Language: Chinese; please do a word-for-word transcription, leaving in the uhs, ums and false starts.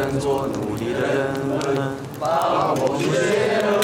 人做奴隶的人们，把我们学